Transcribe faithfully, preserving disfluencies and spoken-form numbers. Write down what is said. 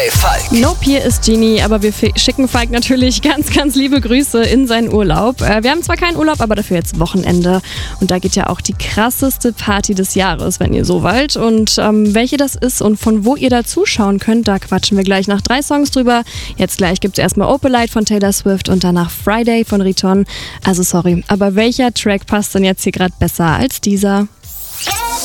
Hey Falk. Nope, hier ist Genie, aber wir schicken Falk natürlich ganz, ganz liebe Grüße in seinen Urlaub. Äh, wir haben zwar keinen Urlaub, aber dafür jetzt Wochenende. Und da geht ja auch die krasseste Party des Jahres, wenn ihr so wollt. Und ähm, welche das ist und von wo ihr da zuschauen könnt, da quatschen wir gleich nach drei Songs drüber. Jetzt gleich gibt's erstmal Opalite von Taylor Swift und danach Friday von Riton. Also sorry, aber welcher Track passt denn jetzt hier gerade besser als dieser?